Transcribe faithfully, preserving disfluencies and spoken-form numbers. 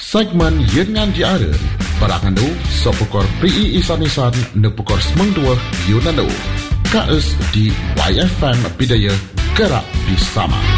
Segmen Yengan Diara Barangandu Sopukor P I Isan-Isan Nepukor Semang Dua Yunandu Kaes di Y F M Bidaya Gerak Bersama.